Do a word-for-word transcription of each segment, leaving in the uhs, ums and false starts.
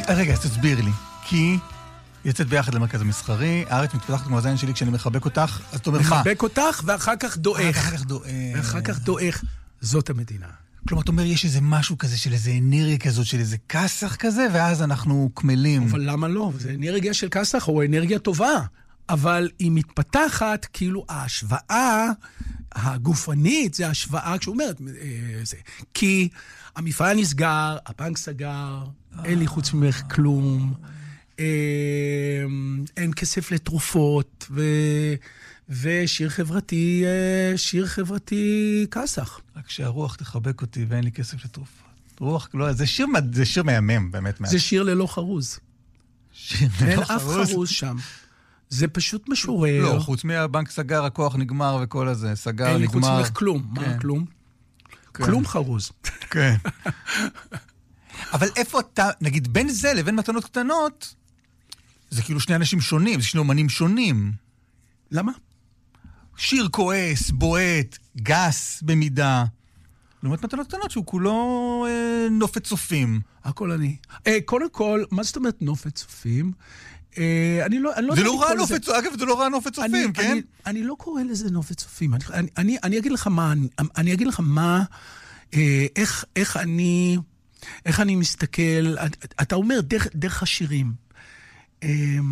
רגע, אז תסביר לי. כי יצאת ביחד למרכז המסחרי, הארץ מתפתחת כמו הזין שלי כשאני מחבק אותך, אז אתה אומר מה? מחבק אותך ואחר כך דואך. אחר כך דואך. ואחר כך דואך. זאת המדינה. כלומר, אתה אומר, יש איזה משהו כזה של איזה אנרגיה כזאת, של איזה כסח כזה, ואז אנחנו כמלים. אבל למה לא? זה אנרגיה של כסח או אנרגיה טובה. אבל היא מתפתחת, כאילו ההשוואה הגופנית, זה השוואה, כשהוא אומרת, זה, כי המפעל נסגר, הבנק סגר, אין לי חוץ ממך כלום, אין כסף לתרופות, ו... ושיר חברתי, שיר חברתי כסח. רק שהרוח תחבק אותי ואין לי כסף לתרופות. רוח, לא, זה שיר, זה שיר מהמם, באמת. זה שיר ללא חרוז. שיר ללא אין חרוז. אף חרוז שם. זה פשוט משורר. לא, חוץ מהבנק סגר, הכוח נגמר וכל הזה. סגר, נגמר. אין לי חוץ ממך כלום. מה כלום? כלום חרוז. כן. אבל איפה אתה, נגיד, בין זה לבין מתנות קטנות, זה כאילו שני אנשים שונים, זה שני אומנים שונים. למה? שיר כועס, בועט, גס במידה. לעומת מתנות קטנות שהוא כולו אה, נופת צופים. הכל אני. אה, קודם כל, מה זאת אומרת נופת צופים? אה, אני לא, אני לא זה לא רע נופת צופים, אגב, זה לא רע נופת צופים, אני, כן? אני, אני לא קורא לזה נופת צופים. אני, אני, אני, אני אגיד לך מה, אני, אני אגיד לך מה, אה, איך, איך אני, איך אני מסתכל, אתה אומר דרך, דרך השירים. אה,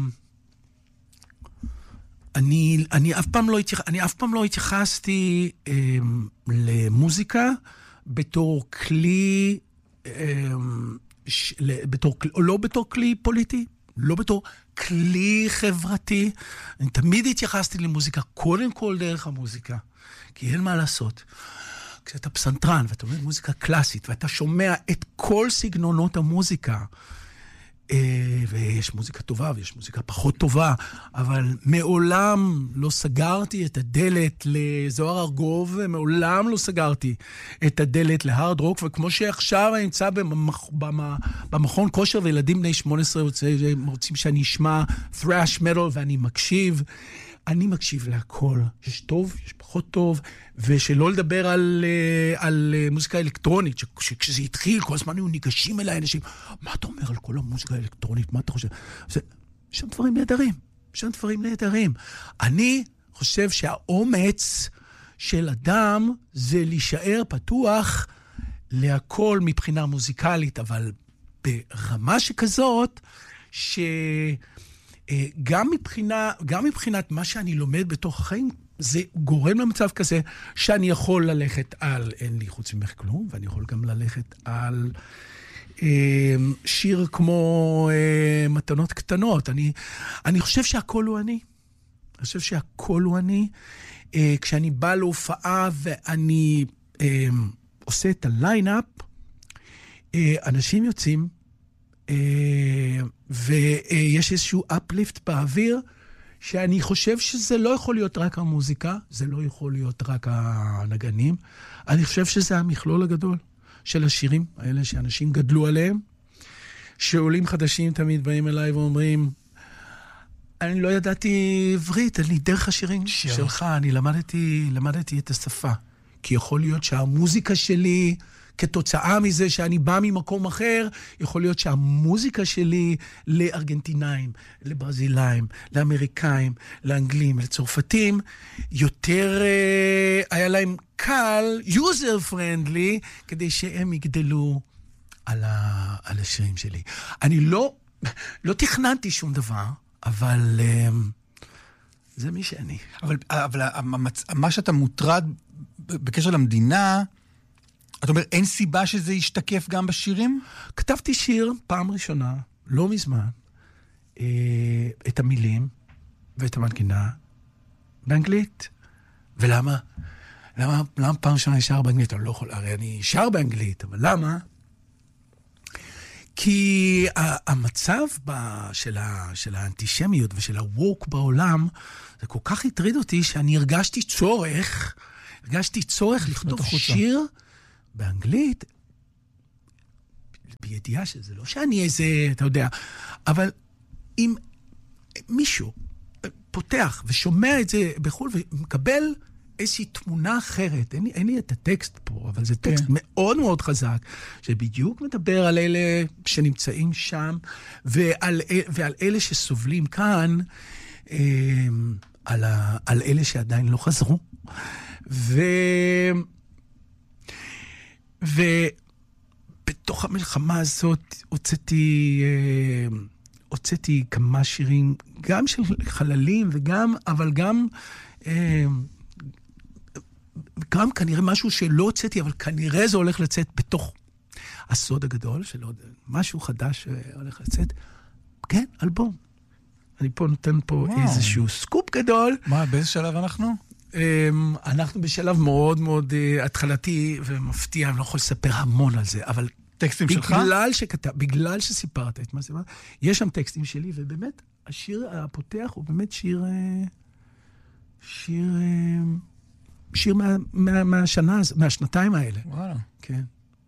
אני, אני אף פעם לא התייח, אני אף פעם לא התייחסתי אה, למוזיקה בתור כלי, אה, ש, בתור, לא בתור כלי פוליטי, לא בתור כלי חברתי. אני תמיד התייחסתי למוזיקה, קודם כל דרך המוזיקה, כי אין מה לעשות. כשאתה פסנתרן ואתה אומר מוזיקה קלאסית, ואתה שומע את כל סגנונות המוזיקה, ויש מוזיקה טובה ויש מוזיקה פחות טובה, אבל מעולם לא סגרתי את הדלת לזוהר ארגוב, ומעולם לא סגרתי את הדלת להארד רוק, וכמו שעכשיו אני נמצא במכ... במכון כושר, וילדים בני שמונה עשרה רוצים שאני אשמע thrash metal, ואני מקשיב, אני מקשיב להכל. יש טוב, יש פחות טוב, ושלא לדבר על, על מוזיקה אלקטרונית, שכשזה התחיל, כל הזמן היו ניגשים אליי אנשים, מה אתה אומר על כל המוזיקה האלקטרונית? מה אתה חושב? זה, שם דברים נהדרים, שם דברים נהדרים. אני חושב שהאומץ של אדם זה להישאר פתוח להכל מבחינה מוזיקלית, אבל ברמה שכזאת, ש... גם מבחינה, גם מבחינת מה שאני לומד בתוך החיים, זה גורם למצב כזה שאני יכול ללכת על אין לי חוץ ממך כלום, ואני יכול גם ללכת על אה, שיר כמו אה, מתנות קטנות. אני, אני חושב שהכל הוא אני. אני חושב שהכל הוא אני. אה, כשאני בא להופעה ואני אה, עושה את הליינאפ, אה, אנשים יוצאים, ויש איזשהו אפליפט באוויר, שאני חושב שזה לא יכול להיות רק המוזיקה, זה לא יכול להיות רק הנגנים, אני חושב שזה המכלול הגדול של השירים האלה שאנשים גדלו עליהם, שעולים חדשים תמיד באים אליי ואומרים, אני לא ידעתי עברית, אני דרך השירים שלך, אני למדתי, למדתי את השפה, כי יכול להיות שהמוזיקה שלי, כתוצאה מזה שאני בא ממקום אחר, יכול להיות שהמוזיקה שלי לארגנטינאים, לברזילאים, לאמריקאים, לאנגלים, לצרפתים, יותר uh, היה להם קל, user friendly, כדי שהם יגדלו על, ה, על השירים שלי. אני לא, לא תכננתי שום דבר, אבל uh, זה מי שאני. אבל, אבל המצ... מה שאתה מוטרד בקשר למדינה, אתה אומר, אין סיבה שזה ישתקף גם בשירים? כתבתי שיר פעם ראשונה, לא מזמן, אה, את המילים ואת המנגינה באנגלית. ולמה? למה, למה פעם ראשונה אני שר באנגלית? אני לא יכול, הרי אני שר באנגלית, אבל למה? כי המצב ב, של, ה, של האנטישמיות ושל הווק בעולם, זה כל כך הטריד אותי שאני הרגשתי צורך, הרגשתי צורך לכתוב שיר באנגלית, בידיעה שזה לא שאני איזה, אתה יודע, אבל אם מישהו פותח ושומע את זה בחול ומקבל איזושהי תמונה אחרת. אין לי, אין לי את הטקסט פה, אבל זה טקסט מאוד מאוד חזק, שבדיוק מדבר על אלה שנמצאים שם, ועל, ועל אלה שסובלים כאן, על, ה, על אלה שעדיין לא חזרו. ו... ובתוך המלחמה הזאת הוצאתי, הוצאתי כמה שירים, גם של חללים, וגם, אבל גם, גם כנראה משהו שלא הוצאתי, אבל כנראה זה הולך לצאת בתוך הסוד הגדול, של עוד משהו חדש שהולך לצאת. כן, אלבום. אני פה נותן פה וואו. איזשהו סקופ גדול. מה, באיזה שלב אנחנו? אנחנו בשלב מאוד מאוד התחלתי ומפתיע, אני לא יכול לספר המון על זה, אבל טקסטים שלך? בגלל שכתב, בגלל שסיפרת את מה זה, יש שם טקסטים שלי, ובאמת, השיר הפותח הוא באמת שיר, שיר, שיר מה, מה, מהשנה, מהשנתיים האלה. וואלה. כן.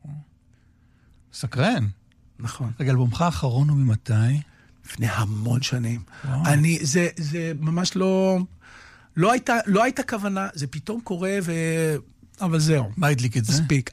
סקרן. נכון. רגע, אלבומך האחרון הוא ממתי? לפני המון שנים. וואו. אני, זה, זה ממש לא... לא הייתה, לא הייתה כוונה, זה פתאום קורה ו... אבל זהו. מה הדליק את זה? מספיק.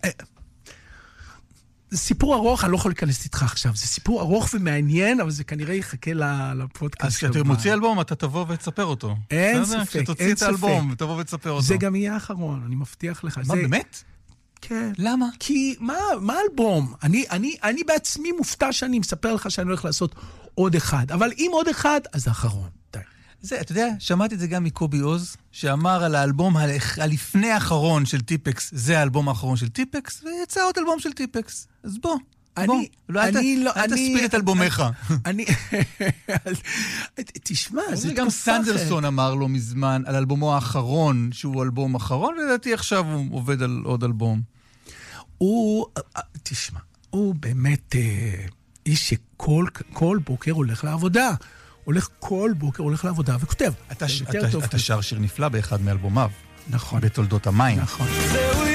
זה סיפור ארוך, אני לא יכול להיכנס איתך עכשיו. זה סיפור ארוך ומעניין, אבל זה כנראה יחכה לפודקאסט. אז כשאתה מוציא אלבום, אתה תבוא ותספר אותו. אין ספק, אין ספק. כשתוציא את האלבום, תבוא ותספר אותו. זה גם יהיה האחרון, אני מבטיח לך. מה, באמת? כן. למה? כי, מה, מה אלבום? אני, אני, אני בעצמי מופתע שאני מספר לך שאני הולך לעשות עוד אחד. אבל אם עוד אחד, אז האחרון. די. זה, אתה יודע, שמעתי את זה גם מקובי עוז, שאמר על האלבום הלפני האחרון של טיפקס, זה האלבום האחרון של טיפקס, ויצא עוד אלבום של טיפקס. אז בוא, בוא. אל תספיד את אלבומך. אני... תשמע, זה גם סנדרסון אמר לו מזמן על אלבומו האחרון, שהוא אלבום אחרון, ולדעתי עכשיו הוא עובד על עוד אלבום. הוא, תשמע, הוא באמת איש שכל בוקר הולך לעבודה. הולך כל בוקר, הולך לעבודה וכותב. אתה שר שיר נפלא באחד מאלבומיו. נכון. בתולדות המים. נכון.